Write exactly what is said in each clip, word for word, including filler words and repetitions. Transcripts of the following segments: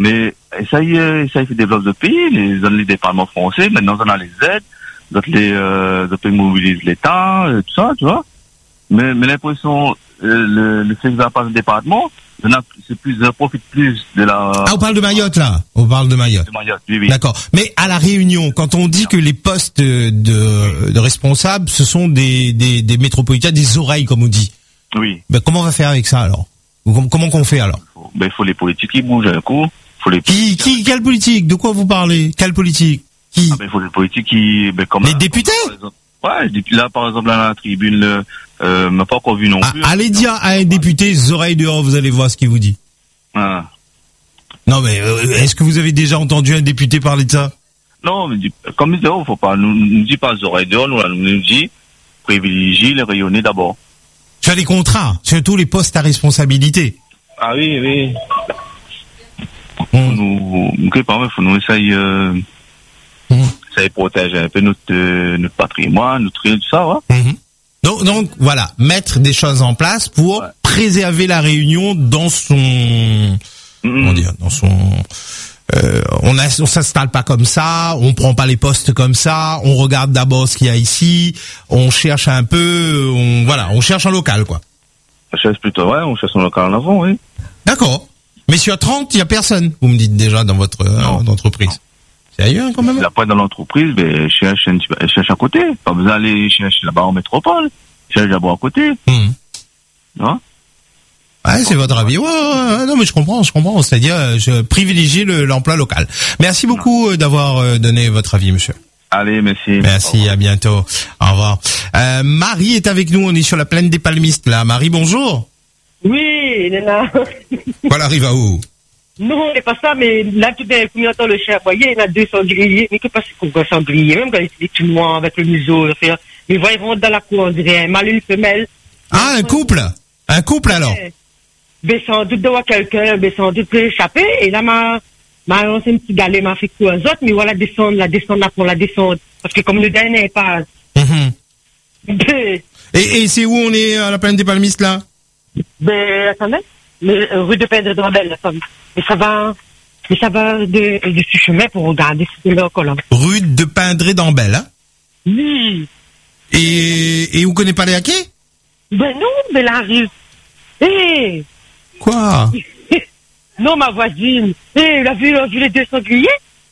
Mais ça y est, ça y fait développer le pays, les donne les départements français, maintenant on a les aides, d'autres les, euh, d'autres mobilisent l'État, euh, tout ça, tu vois. Mais, mais l'impression, euh, le, le fait que ça passe le département, c'est plus, ça profite plus de la... Ah, on parle de Mayotte, là. On parle de Mayotte. De Mayotte, oui, oui. D'accord. Mais à la Réunion, quand on dit que les postes de, de responsables, ce sont des, des, des métropolitains, des oreilles, comme on dit. Oui. Ben, comment on va faire avec ça, alors? Comment, comment qu'on fait, alors? Ben, il faut les politiques qui bougent un coup. Faut les qui, qui, quelle politique? De quoi vous parlez? Quelle politique? Qui? Ah ben, il faut les politiques qui, ben, comme... Les députés? Ouais, là, par exemple, à la tribune, euh, m'a pas encore vu non plus. Ah, allez dire à un député, les oreilles dehors, vous allez voir ce qu'il vous dit. Ah. Non, mais, euh, est-ce que vous avez déjà entendu un député parler de ça? Non, mais, comme il faut pas, nous, nous dit pas les oreilles dehors, nous, nous dit, privilégier les rayonnés d'abord. Sur les contrats, surtout les postes à responsabilité. Ah oui, oui. Mmh. Nous, nous, pas, faut nous essayer, euh, mmh. essayer de protéger un peu notre, euh, notre patrimoine, notre, tout ça, ouais. Mmh. Donc, donc, voilà, mettre des choses en place pour ouais. préserver la Réunion dans son, mmh. comment dire, dans son, euh, on a, on s'installe pas comme ça, on prend pas les postes comme ça, on regarde d'abord ce qu'il y a ici, on cherche un peu, on, voilà, on cherche en local, quoi. On cherche plutôt, ouais, on cherche en local en avant, oui. D'accord. Mais sur trente, il y a personne, vous me dites déjà dans votre euh, entreprise. Non. C'est ailleurs, quand même. La pointe dans l'entreprise, ben, cherche, cherche à côté. Pas besoin d'aller chercher là-bas en métropole. Cherche d'abord à côté. Mmh. Non? Ouais, c'est votre avis. Ouais, ouais, ouais, non, mais je comprends, je comprends. C'est-à-dire, je privilégie le, l'emploi local. Merci beaucoup non. d'avoir donné votre avis, monsieur. Allez, merci. Merci, à bientôt. Au revoir. Euh, Marie est avec nous, on est sur la plaine des Palmistes, là. Marie, bonjour. Oui, il est là. Voilà, arrive à où? Non, c'est pas ça, mais là, tout d'un coup, on entend le chien aboyer, il y en a deux sangliers. Mais que passe qu'on voit sanglier, même quand il est tout noir avec le museau, faire. Mais ils vont dans la cour, on dirait un mâle et une femelle. Ah, un couple? Un couple, alors? Ben, sans doute, d'avoir quelqu'un, ben, sans doute, peut échapper. Et là, ma, ma, lancé un petit galet, m'a fait coup aux autres, mais voilà, descendre, la descendre, là, pour la descendre. Parce que comme le dernier passe. Mm-hmm. Ben. Et, et c'est où on est, à la plaine des Palmistes, là? Ben, attendez. Le, rue de Pedre d'Ambel, la femme. Mais ça va, mais ça va de, de ce chemin pour regarder ce qu'il y a encore là. Rue de Pindré d'Ambel, hein? Oui. Et, et vous connaissez pas les hackers? Ben non, mais la rue. Eh! Hey. Quoi? Non, ma voisine. Eh, hey, la vu, la vu les deux sangliers?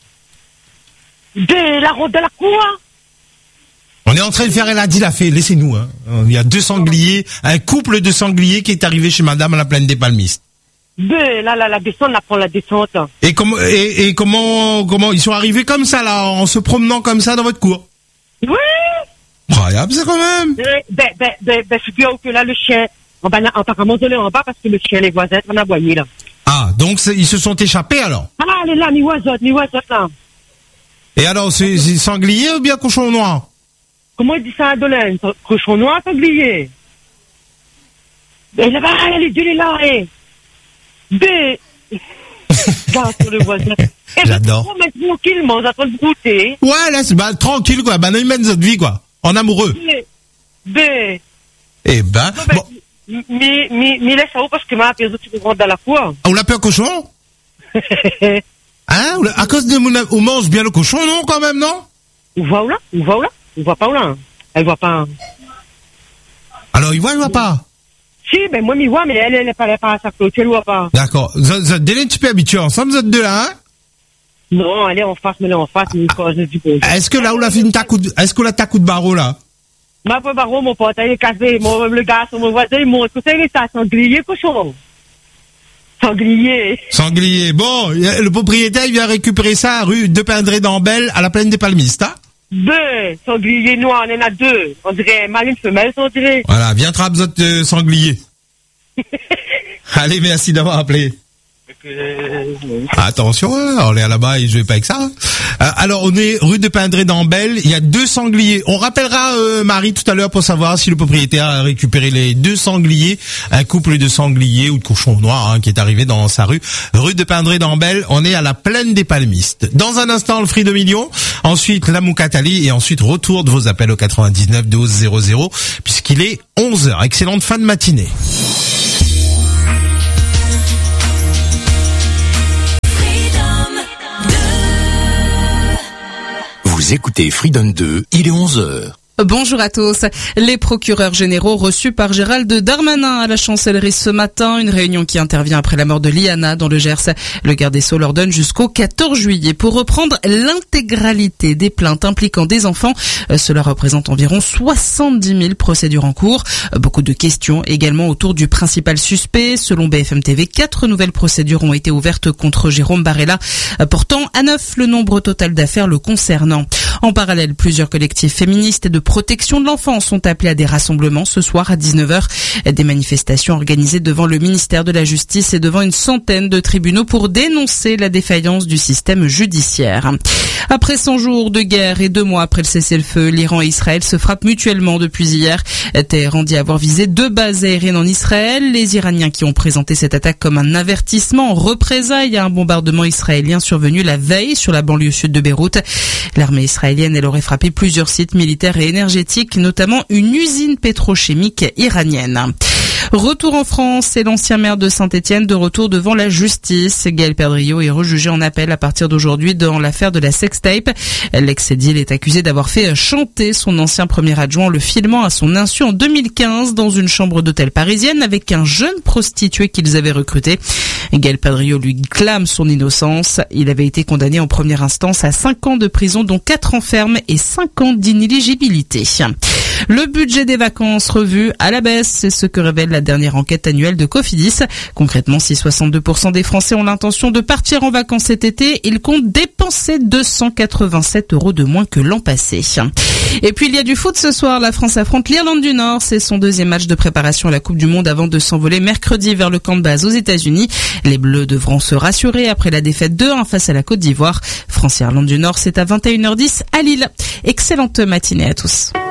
Ben, la ronde de la cour. On est en train de faire, elle a dit la fée, laissez-nous, hein. Il y a deux sangliers, un couple de sangliers qui est arrivé chez madame à la plaine des Palmistes. Ben, là, là, la descente, là, pour la descente. Et comment, et, et comment, comment, ils sont arrivés comme ça, là, en se promenant comme ça dans votre cour? Oui! Incroyable, ça, quand même! Ben, ben, ben, ben, ben, figure que là, le chien, on va, on va monter en bas parce que le chien, les voisins, on a aboyé, là. Ah, donc, ils se sont échappés, alors? Ah, elle est là, mi oiseau, mi oiseau, là. Et alors, c'est, c'est sanglier ou bien cochon noir? Comment il dit ça à Dolène? Cochon noir, sanglier? Ben, là-bas, elle est deux, les là, eh! Ben, regarde sur le voisin. J'adore. Mais tranquillement, on attend de goûter. Ouais, là, c'est bah, tranquille, quoi. Bah, non, ils mènent notre vie, quoi. En amoureux. Ben, ben. Eh ben, non, ben bon. Mais, mais, mais laisse ça où parce que ma personne, tu peux rentrer dans la cour. On l'appelle cochon? Hein? À cause de mon, on mange bien le cochon, non, quand même, non? On voit où là? On voit où là? On voit pas où là? Elle voit pas. Alors, il voit, il voit pas? Si, ben, moi, m'y vois, mais elle, elle n'est pas là, pas à sa clôture, elle voit pas. D'accord. Vous êtes déjà un petit peu habitués ensemble, vous êtes deux là, hein? Non, elle est en face, mais elle est en face, mais il faut, je dis bon. Est-ce que là, on l'a fait une tacoup de, est-ce qu'on l'a tacoup de barreau, là? Ma pauvre barreau, mon pote, il est cassé, mon, le gars, mon voisin, il monte, écoutez, il est à sanglier, cochon. Sanglier. Sanglier. Bon, le propriétaire, il vient récupérer ça, rue de Pindré d'Ambel, à la plaine des Palmistes, hein? Deux sangliers noirs, on en a deux. On dirait mâle et femelle, on dirait. Voilà, viens trappe votre euh, sanglier. Allez, merci d'avoir appelé. Euh... Attention, hein, on est là-bas et je vais pas avec ça. Hein. Euh, alors, on est rue de Pindré d'Ambel. Il y a deux sangliers. On rappellera euh, Marie tout à l'heure pour savoir si le propriétaire a récupéré les deux sangliers, un couple de sangliers ou de cochons noirs hein, qui est arrivé dans sa rue. Rue de Pindré d'Ambel. On est à la plaine des Palmistes. Dans un instant, le Free de Millions. Ensuite, la Moukatali et ensuite retour de vos appels au quatre-vingt-dix-neuf douze zéro zéro puisqu'il est onze heures. Excellente fin de matinée. Vous écoutez Freedom deux, il est onze heures. Bonjour à tous. Les procureurs généraux reçus par Gérald Darmanin à la chancellerie ce matin, une réunion qui intervient après la mort de Liana dans le Gers. Le garde des Sceaux leur donne jusqu'au quatorze juillet pour reprendre l'intégralité des plaintes impliquant des enfants. Cela représente environ soixante-dix mille procédures en cours. Beaucoup de questions également autour du principal suspect. Selon B F M T V, quatre nouvelles procédures ont été ouvertes contre Jérôme Barella, portant à neuf le nombre total d'affaires le concernant. En parallèle, plusieurs collectifs féministes et de protection de l'enfance sont appelés à des rassemblements ce soir à dix-neuf heures. Des manifestations organisées devant le ministère de la Justice et devant une centaine de tribunaux pour dénoncer la défaillance du système judiciaire. Après cent jours de guerre et deux mois après le cessez-le-feu, l'Iran et Israël se frappent mutuellement depuis hier. Téhéran dit avoir visé deux bases aériennes en Israël. Les Iraniens qui ont présenté cette attaque comme un avertissement en représailles à un bombardement israélien survenu la veille sur la banlieue sud de Beyrouth. L'armée israélienne, elle aurait frappé plusieurs sites militaires et énergétiques, notamment une usine pétrochimique iranienne. Retour en France, c'est l'ancien maire de Saint-Étienne de retour devant la justice. Gaël Perdriau est rejugé en appel à partir d'aujourd'hui dans l'affaire de la sextape. L'ex-édile est accusé d'avoir fait chanter son ancien premier adjoint en le filmant à son insu en deux mille quinze dans une chambre d'hôtel parisienne avec un jeune prostitué qu'ils avaient recruté. Gaël Perdriau lui clame son innocence. Il avait été condamné en première instance à cinq ans de prison, dont quatre ans ferme et cinq ans d'inéligibilité. Le budget des vacances revu à la baisse, c'est ce que révèle la dernière enquête annuelle de Cofidis. Concrètement, si soixante-deux pour cent des Français ont l'intention de partir en vacances cet été, ils comptent dépenser deux cent quatre-vingt-sept euros de moins que l'an passé. Et puis il y a du foot ce soir, la France affronte l'Irlande du Nord, c'est son deuxième match de préparation à la Coupe du Monde avant de s'envoler mercredi vers le camp de base aux États-Unis. Les Bleus devront se rassurer après la défaite deux un face à la Côte d'Ivoire. France-Irlande du Nord, c'est à vingt et une heures dix à Lille. Excellente matinée à tous.